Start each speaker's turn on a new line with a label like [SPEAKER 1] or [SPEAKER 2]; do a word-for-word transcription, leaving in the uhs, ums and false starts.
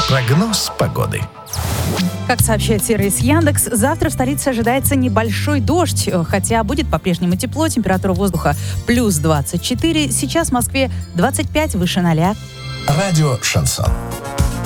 [SPEAKER 1] Прогноз погоды.
[SPEAKER 2] Как сообщает сервис Яндекс, завтра в столице ожидается небольшой дождь, хотя будет по-прежнему тепло, температура воздуха плюс двадцать четыре, сейчас в Москве двадцать пять, выше ноля.
[SPEAKER 1] Радио «Шансон».